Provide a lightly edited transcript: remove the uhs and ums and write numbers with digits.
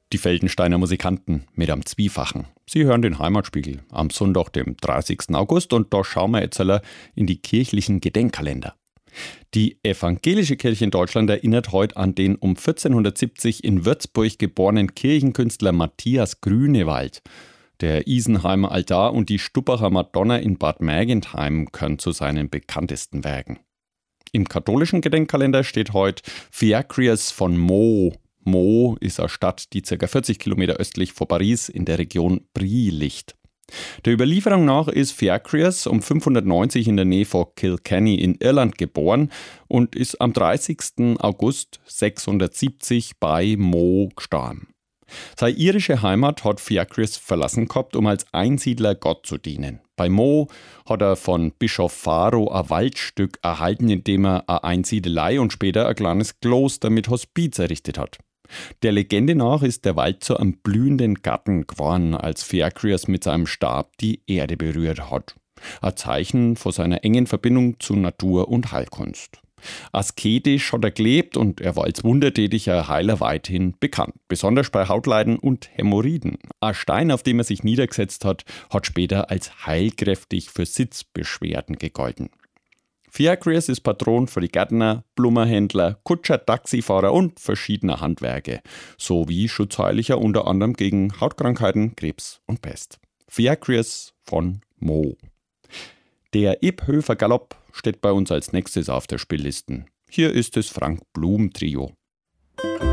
Die Feldensteiner Musikanten mit am Zwiefachen. Sie hören den Heimatspiegel am Sonntag, dem 30. August, und da schauen wir jetzt in die kirchlichen Gedenkkalender. Die evangelische Kirche in Deutschland erinnert heute an den um 1470 in Würzburg geborenen Kirchenkünstler Matthias Grünewald. Der Isenheimer Altar und die Stuppacher Madonna in Bad Mergentheim gehören zu seinen bekanntesten Werken. Im katholischen Gedenkkalender steht heute Fiacrius von Meaux. Meaux ist eine Stadt, die ca. 40 Kilometer östlich von Paris in der Region Brie liegt. Der Überlieferung nach ist Fiacrius um 590 in der Nähe von Kilkenny in Irland geboren und ist am 30. August 670 bei Meaux gestorben. Seine irische Heimat hat Fiacrius verlassen gehabt, um als Einsiedler Gott zu dienen. Bei Meaux hat er von Bischof Faro ein Waldstück erhalten, in dem er eine Einsiedelei und später ein kleines Kloster mit Hospiz errichtet hat. Der Legende nach ist der Wald zu einem blühenden Garten geworden, als Fiacrius mit seinem Stab die Erde berührt hat. Ein Zeichen von seiner engen Verbindung zu Natur und Heilkunst. Asketisch hat er gelebt und er war als wundertätiger Heiler weithin bekannt, besonders bei Hautleiden und Hämorrhoiden. Ein Stein, auf dem er sich niedergesetzt hat, hat später als heilkräftig für Sitzbeschwerden gegolten. Fiacrius ist Patron für die Gärtner, Blumenhändler, Kutscher, Taxifahrer und verschiedener Handwerke, sowie Schutzheiliger unter anderem gegen Hautkrankheiten, Krebs und Pest. Fiacrius von Meaux. Der Ebhöfer Galopp steht bei uns als nächstes auf der Spielliste. Hier ist das Frank Blum Trio.